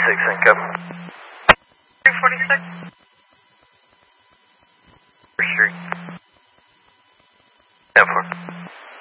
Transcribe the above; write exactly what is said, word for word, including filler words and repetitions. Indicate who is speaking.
Speaker 1: forty-six, sync up.
Speaker 2: three forty-six.
Speaker 1: Street. ten four.